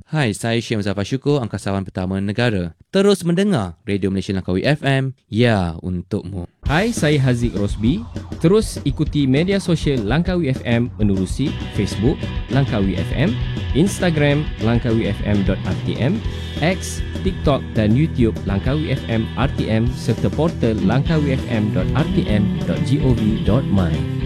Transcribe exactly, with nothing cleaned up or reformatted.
Hai, saya Syed Muzaffar Syukur, angkasawan pertama negara. Terus mendengar Radio Malaysia Langkawi F M, ya untukmu. Hai, saya Haziq Rosby. Terus ikuti media sosial Langkawi F M menerusi Facebook Langkawi F M, Instagram langkawi f m dot r t m, X, TikTok dan YouTube Langkawi F M R T M serta portal langkawi f m dot r t m dot gov dot my.